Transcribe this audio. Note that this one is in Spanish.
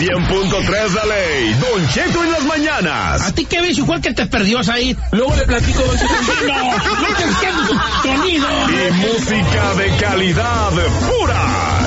100.3 La Ley, Don Cheto en las mañanas. ¿A ti qué ves? Igual que te perdió ahí. Luego le platico, Don Cheto. No te entiendo tu sonido. Y música de calidad pura.